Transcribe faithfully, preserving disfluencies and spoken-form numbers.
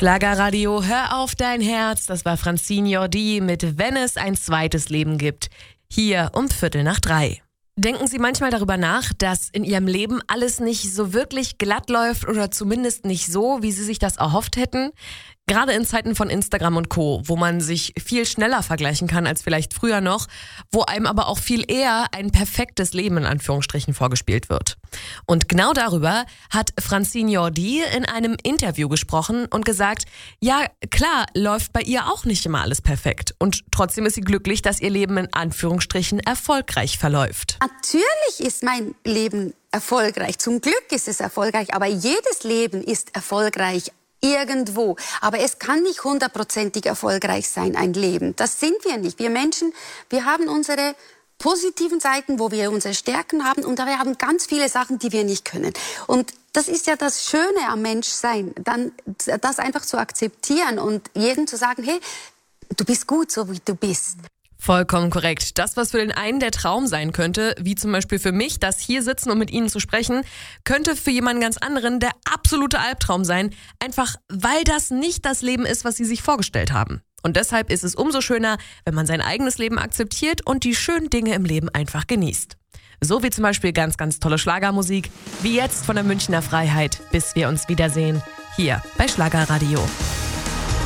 Schlagerradio, hör auf dein Herz. Das war Francine Jordi mit Wenn es ein zweites Leben gibt. Hier um Viertel nach drei. Denken Sie manchmal darüber nach, dass in Ihrem Leben alles nicht so wirklich glatt läuft oder zumindest nicht so, wie Sie sich das erhofft hätten? Gerade in Zeiten von Instagram und Co., wo man sich viel schneller vergleichen kann als vielleicht früher noch, wo einem aber auch viel eher ein perfektes Leben in Anführungsstrichen vorgespielt wird. Und genau darüber hat Francine Jordi in einem Interview gesprochen und gesagt, ja klar, läuft bei ihr auch nicht immer alles perfekt. Und trotzdem ist sie glücklich, dass ihr Leben in Anführungsstrichen erfolgreich verläuft. Natürlich ist mein Leben erfolgreich, zum Glück ist es erfolgreich, aber jedes Leben ist erfolgreich. Irgendwo. Aber es kann nicht hundertprozentig erfolgreich sein, ein Leben. Das sind wir nicht. Wir Menschen, wir haben unsere positiven Seiten, wo wir unsere Stärken haben, und wir haben ganz viele Sachen, die wir nicht können. Und das ist ja das Schöne am Menschsein, dann das einfach zu akzeptieren und jedem zu sagen, hey, du bist gut, so wie du bist. Vollkommen korrekt. Das, was für den einen der Traum sein könnte, wie zum Beispiel für mich, das hier sitzen und mit Ihnen zu sprechen, könnte für jemanden ganz anderen der absolute Albtraum sein, einfach weil das nicht das Leben ist, was Sie sich vorgestellt haben. Und deshalb ist es umso schöner, wenn man sein eigenes Leben akzeptiert und die schönen Dinge im Leben einfach genießt. So wie zum Beispiel ganz, ganz tolle Schlagermusik, wie jetzt von der Münchner Freiheit, bis wir uns wiedersehen, hier bei Schlagerradio.